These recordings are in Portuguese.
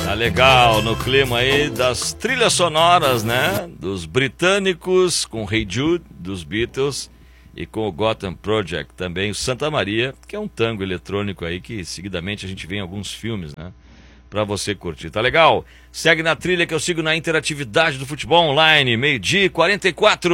Tá legal, no clima aí das trilhas sonoras, né? Dos britânicos, com Hey Jude, dos Beatles, e com o Gotham Project, também o Santa Maria, que é um tango eletrônico aí que seguidamente a gente vê em alguns filmes, né? Pra você curtir, tá legal? Segue na trilha que eu sigo na interatividade do futebol online, 12h44.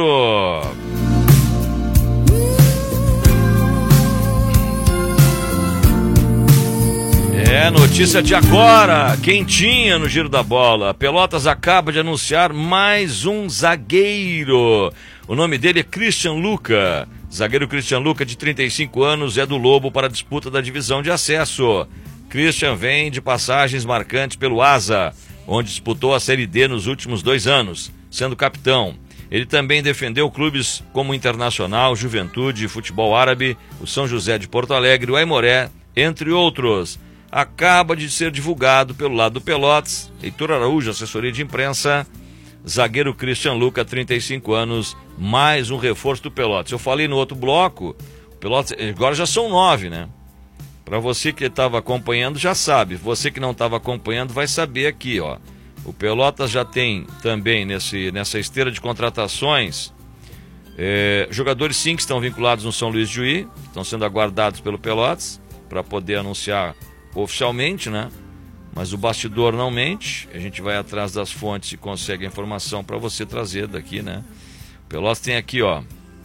É notícia de agora, quentinha no Giro da Bola. Pelotas acaba de anunciar mais um zagueiro. O nome dele é Christian Luca. Zagueiro Christian Luca, de 35 anos, é do Lobo para a disputa da divisão de acesso. Christian vem de passagens marcantes pelo Asa, onde disputou a Série D nos últimos 2 anos, sendo capitão. Ele também defendeu clubes como Internacional, Juventude, Futebol Árabe, o São José de Porto Alegre, o Aimoré, entre outros. Acaba de ser divulgado pelo lado do Pelotas, Heitor Araújo, assessoria de imprensa, zagueiro Christian Luca, 35 anos, mais um reforço do Pelotas. Eu falei no outro bloco, o Pelotas, agora já são 9, né? Para você que estava acompanhando já sabe, você que não estava acompanhando vai saber aqui, ó. O Pelotas já tem também nessa esteira de contratações jogadores sim que estão vinculados no São Luís de Juí, estão sendo aguardados pelo Pelotas para poder anunciar oficialmente, né? Mas o bastidor não mente, a gente vai atrás das fontes e consegue a informação para você trazer daqui, né? O Pelotas tem aqui, ó.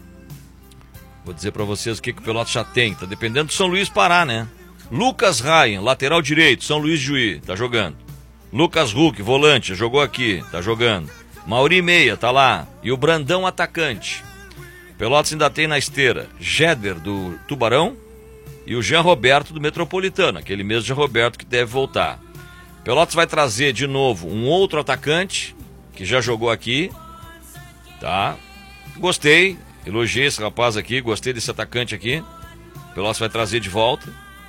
Vou dizer para vocês o que o Pelotas já tem, tá dependendo do São Luís parar, né? Lucas Ryan, lateral direito, São Luís de Juí, tá jogando. Lucas Huck, volante, jogou aqui, tá jogando. Mauri Meia, tá lá. E o Brandão, atacante. O Pelotas ainda tem na esteira Jéder, do Tubarão, e o Jean Roberto, do Metropolitano, aquele mesmo Jean Roberto que deve voltar. Pelotas vai trazer de novo um outro atacante, que já jogou aqui, tá? Gostei, elogiei esse rapaz aqui, gostei desse atacante aqui. Pelotas vai trazer de volta.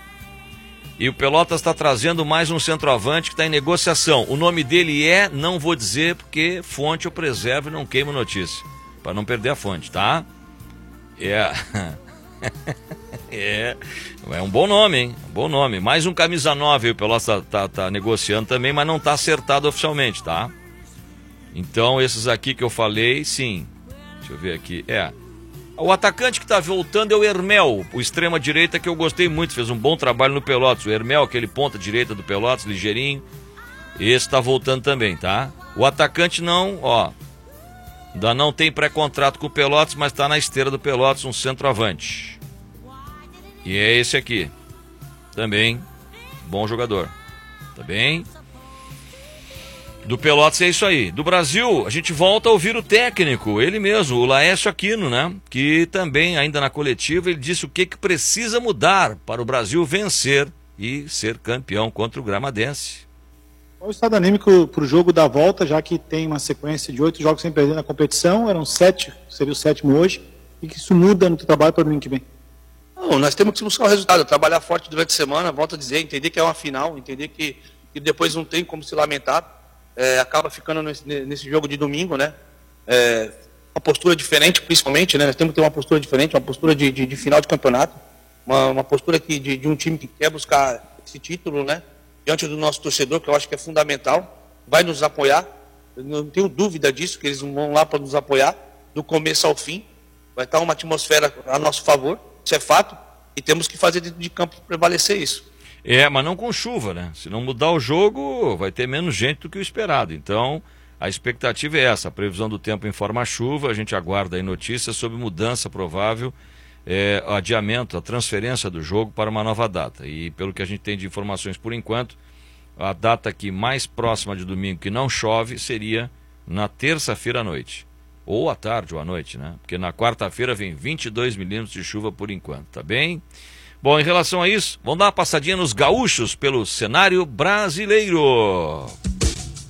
E o Pelotas está trazendo mais um centroavante que está em negociação. O nome dele não vou dizer, porque fonte eu preservo e não queimo notícia, para não perder a fonte, tá? É um bom nome, hein? Um bom nome. Mais um camisa 9 aí, o Pelotas tá negociando também, mas não tá acertado oficialmente, tá? Então, esses aqui que eu falei, sim. Deixa eu ver aqui. O atacante que tá voltando é o Hermel, o extrema-direita, que eu gostei muito, fez um bom trabalho no Pelotas. O Hermel, aquele ponta-direita do Pelotas, ligeirinho. Esse tá voltando também, tá? O atacante não, ó. Ainda não tem pré-contrato com o Pelotas, mas tá na esteira do Pelotas, um centroavante. E é esse aqui. Também, bom jogador. Tá bem? Do Pelotas é isso aí. Do Brasil, a gente volta a ouvir o técnico, ele mesmo, o Laércio Aquino, né? Que também, ainda na coletiva, ele disse o que precisa mudar para o Brasil vencer e ser campeão contra o Gramadense. Qual o estado anímico para o jogo da volta, já que tem uma sequência de 8 jogos sem perder na competição, eram 7, seria o 7º hoje, e que isso muda no teu trabalho para o domingo que vem? Não, nós temos que buscar o resultado, trabalhar forte durante a semana, volto a dizer, entender que é uma final, entender que depois não tem como se lamentar. Acaba ficando nesse jogo de domingo, né? Uma postura diferente, principalmente, né? Nós temos que ter uma postura diferente, uma postura de final de campeonato, uma postura de um time que quer buscar esse título, né? Diante do nosso torcedor, que eu acho que é fundamental, vai nos apoiar, eu não tenho dúvida disso, que eles vão lá para nos apoiar, do começo ao fim, vai estar uma atmosfera a nosso favor, isso é fato, e temos que fazer dentro de campo prevalecer isso. Mas não com chuva, né? Se não mudar o jogo, vai ter menos gente do que o esperado. Então, a expectativa é essa. A previsão do tempo informa a chuva. A gente aguarda aí notícias sobre mudança provável, adiamento, a transferência do jogo para uma nova data. E pelo que a gente tem de informações por enquanto, a data aqui mais próxima de domingo que não chove seria na terça-feira à noite. Ou à tarde ou à noite, né? Porque na quarta-feira vem 22 milímetros de chuva por enquanto, tá bem? Bom, em relação a isso, vamos dar uma passadinha nos gaúchos pelo cenário brasileiro.